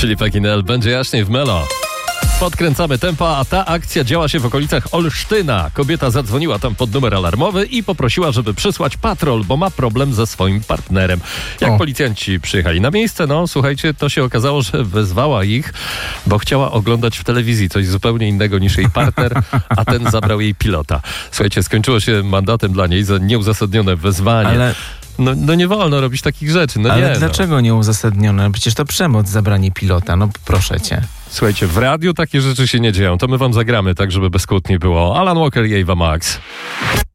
Filip Akinel, będzie jaśniej w Melo. Podkręcamy tempa, a ta akcja działa się w okolicach Olsztyna. Kobieta zadzwoniła tam pod numer alarmowy i poprosiła, żeby przysłać patrol, bo ma problem ze swoim partnerem. Jak policjanci przyjechali na miejsce, słuchajcie, to się okazało, że wezwała ich, bo chciała oglądać w telewizji coś zupełnie innego niż jej partner, a ten zabrał jej pilota. Słuchajcie, skończyło się mandatem dla niej za nieuzasadnione wezwanie. Ale... No nie wolno robić takich rzeczy. Ale dlaczego nieuzasadnione? Przecież to przemoc, zabranie pilota. Proszę cię. Słuchajcie, w radiu takie rzeczy się nie dzieją. To my wam zagramy tak, żeby bez kłótni było. Alan Walker i Ava Max.